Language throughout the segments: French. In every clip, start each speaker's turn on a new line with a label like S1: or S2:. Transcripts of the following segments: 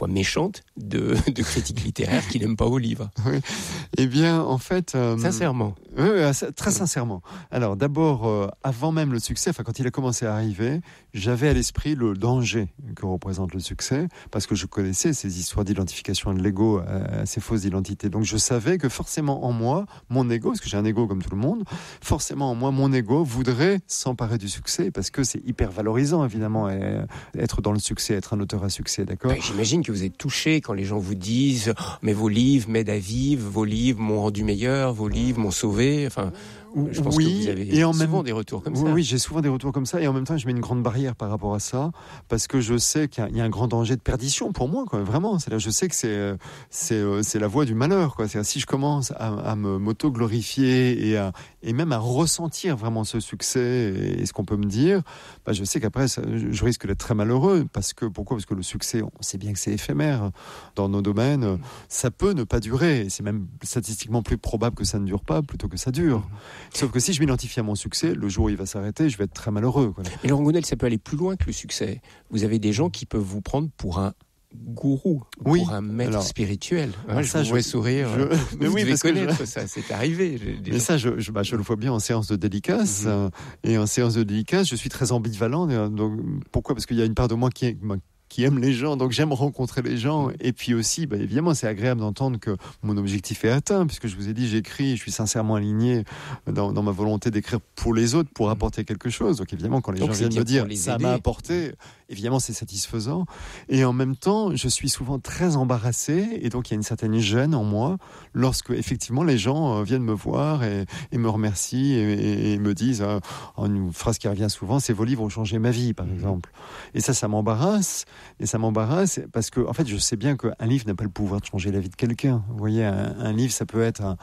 S1: parfois méchante de critiques littéraires qui n'aiment pas vos livres.
S2: Oui. Eh bien, en fait...
S1: Sincèrement.
S2: Oui, très sincèrement. Alors, d'abord, avant même le succès, quand il a commencé à arriver, j'avais à l'esprit le danger que représente le succès, parce que je connaissais ces histoires d'identification de l'ego, ces fausses identités. Donc, je savais que forcément en moi, mon ego, parce que j'ai un ego comme tout le monde, forcément en moi, mon ego voudrait s'emparer du succès, parce que c'est hyper valorisant, évidemment, être dans le succès, être un auteur à succès, d'accord ?
S1: J'imagine que vous êtes touché quand les gens vous disent « Mais vos livres m'aident à vivre, vos livres m'ont rendu meilleur, vos livres m'ont sauvé ». Enfin, je pense que vous avez souvent des retours comme ça.
S2: Oui, j'ai souvent des retours comme ça, et en même temps, je mets une grande barrière par rapport à ça, parce que je sais qu'il y a un grand danger de perdition pour moi, quoi, vraiment. C'est-à-dire, je sais que c'est la voie du malheur, quoi. C'est-à-dire, si je commence à m'auto-glorifier et même à ressentir vraiment ce succès et ce qu'on peut me dire, je sais qu'après, je risque d'être très malheureux. Pourquoi ? Parce que le succès, on sait bien que c'est éphémère dans nos domaines. Ça peut ne pas durer. C'est même statistiquement plus probable que ça ne dure pas plutôt que ça dure. Sauf que si je m'identifie à mon succès, le jour où il va s'arrêter, je vais être très malheureux, quoi.
S1: Mais Laurent Gounelle, ça peut aller plus loin que le succès. Vous avez des gens qui peuvent vous prendre pour un gourou, pour un maître spirituel. Je vous vois sourire.
S2: Mais oui, parce
S1: que ça, c'est arrivé.
S2: Mais ça, je le vois bien en séance de dédicace. Et en séance de dédicace, je suis très ambivalent. Donc, pourquoi ? Parce qu'il y a une part de moi qui aime les gens, donc j'aime rencontrer les gens. Et puis aussi, évidemment, c'est agréable d'entendre que mon objectif est atteint, puisque je vous ai dit, j'écris, je suis sincèrement aligné dans ma volonté d'écrire pour les autres, pour apporter quelque chose. Donc évidemment, quand les gens viennent me dire, ça m'a apporté, évidemment, c'est satisfaisant. Et en même temps, je suis souvent très embarrassé, et donc il y a une certaine gêne en moi, lorsque effectivement les gens viennent me voir et me remercient et me disent, une phrase qui revient souvent, c'est « vos livres ont changé ma vie », par exemple. Et ça m'embarrasse. Et ça m'embarrasse parce que, en fait, je sais bien qu'un livre n'a pas le pouvoir de changer la vie de quelqu'un. Vous voyez, un livre, ça peut être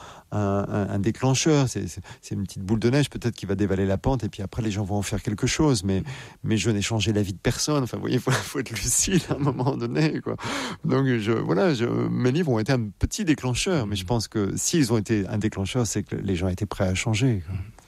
S2: un déclencheur. C'est une petite boule de neige, peut-être, qui va dévaler la pente, et puis après, les gens vont en faire quelque chose. Mais je n'ai changé la vie de personne. Enfin, vous voyez, faut être lucide à un moment donné, quoi. Donc, mes livres ont été un petit déclencheur. Mais je pense que s'ils ont été un déclencheur, c'est que les gens étaient prêts à changer, quoi.